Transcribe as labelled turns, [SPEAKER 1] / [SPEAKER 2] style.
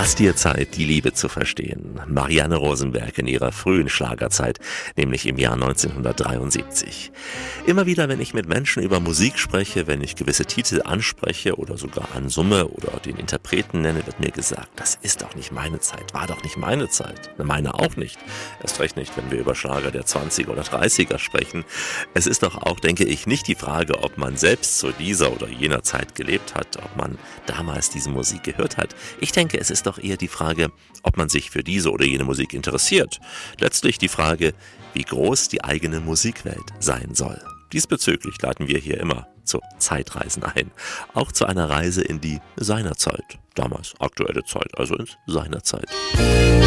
[SPEAKER 1] Lass dir Zeit, die Liebe zu verstehen. Marianne Rosenberg in ihrer frühen Schlagerzeit, nämlich im Jahr 1973. Immer wieder, wenn ich mit Menschen über Musik spreche, wenn ich gewisse Titel anspreche oder sogar ansumme oder den Interpreten nenne, wird mir gesagt, das ist doch nicht meine Zeit, war doch nicht meine Zeit. Meine auch nicht. Erst recht nicht, wenn wir über Schlager der 20er oder 30er sprechen. Es ist doch auch, denke ich, nicht die Frage, ob man selbst zu dieser oder jener Zeit gelebt hat, ob man damals diese Musik gehört hat. Ich denke, es ist doch eher die Frage, ob man sich für diese oder jene Musik interessiert. Letztlich die Frage, wie groß die eigene Musikwelt sein soll. Diesbezüglich laden wir hier immer zu Zeitreisen ein. Auch zu einer Reise in die Seinerzeit. Damals aktuelle Zeit, also ins Seinerzeit.